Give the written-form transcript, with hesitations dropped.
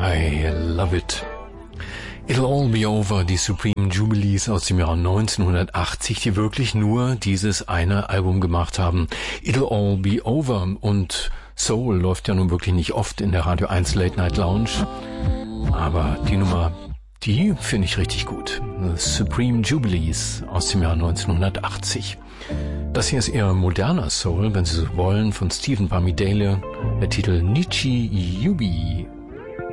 I love it. It'll all be over, die Supreme Jubilees aus dem Jahr 1980, die wirklich nur dieses eine Album gemacht haben. It'll all be over. Und Soul läuft ja nun wirklich nicht oft in der Radio 1 Late Night Lounge. Aber die Nummer, die finde ich richtig gut. Supreme Jubilees aus dem Jahr 1980. Das hier ist eher moderner Soul, wenn Sie so wollen, von Stephen Bamidele. Der Titel Nichi Yubi.